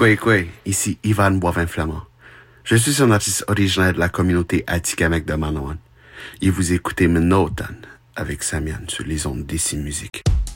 Quoi, ici Ivan Boivin-Flamand. Je suis un artiste originaire de la communauté Atikamekw de Manawan. Et vous écoutez Menotan avec Samian sur les ondes d'Ici Musique.